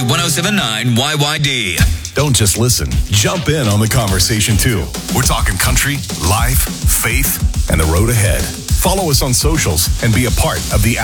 1079 YYD. Don't just listen. Jump in on the conversation, too. We're talking country, life, faith, and the road ahead. Follow us on socials and be a part of the